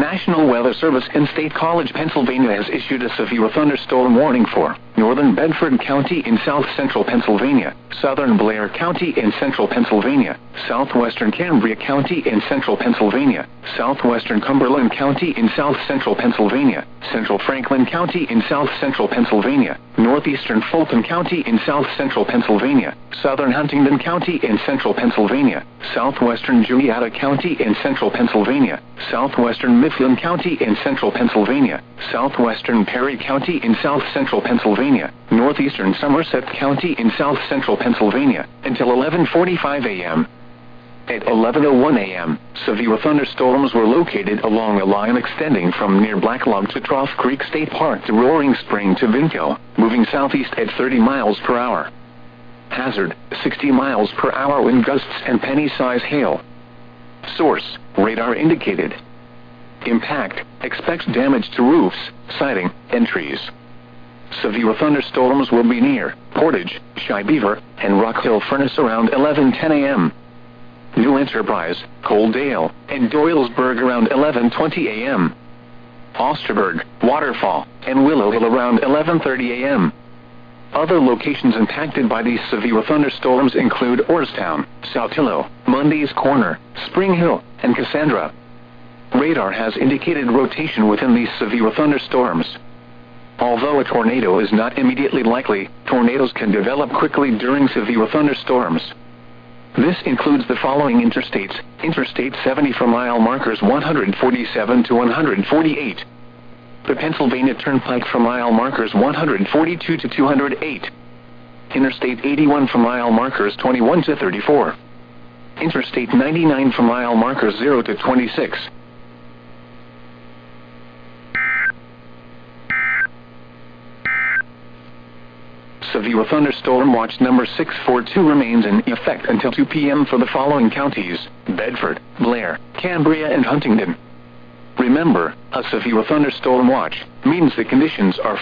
National Weather Service in State College, Pennsylvania has issued a severe thunderstorm warning for northern Bedford County in south-central Pennsylvania, southern Blair County in central Pennsylvania, southwestern Cambria County in central Pennsylvania, southwestern Cumberland County in south-central Pennsylvania, central Franklin County in south-central Pennsylvania, northeastern Fulton County in south-central Pennsylvania, southern Huntingdon County in central Pennsylvania, southwestern Juniata County in central Pennsylvania, southwestern Mifflin County in central Pennsylvania, southwestern Perry County in south-central Pennsylvania, northeastern Somerset County in south-central Pennsylvania, until 11:45 a.m. At 11:01 a.m., severe thunderstorms were located along a line extending from near Black Log to Trough Creek State Park to Roaring Spring to Vinco, moving southeast at 30 miles per hour. Hazard, 60 miles per hour wind gusts and penny-size hail. Source, radar indicated. Impact, expects damage to roofs, siding, and trees. Severe thunderstorms will be near Portage, Shy Beaver, and Rock Hill Furnace around 11:10 a.m. New Enterprise, Coaldale, and Doylesburg around 11:20 a.m. Osterburg, Waterfall, and Willow Hill around 11:30 a.m. Other locations impacted by these severe thunderstorms include Orrstown, Saltillo, Mundy's Corner, Spring Hill, and Cassandra. Radar has indicated rotation within these severe thunderstorms. Although a tornado is not immediately likely, tornadoes can develop quickly during severe thunderstorms. This includes the following interstates: Interstate 70 for mile markers 147 to 148. The Pennsylvania Turnpike for mile markers 142 to 208. Interstate 81 for mile markers 21 to 34. Interstate 99 for mile markers 0 to 26. Severe thunderstorm watch number 642 remains in effect until 2 p.m. for the following counties: Bedford, Blair, Cambria, and Huntingdon. Remember, a severe thunderstorm watch means the conditions are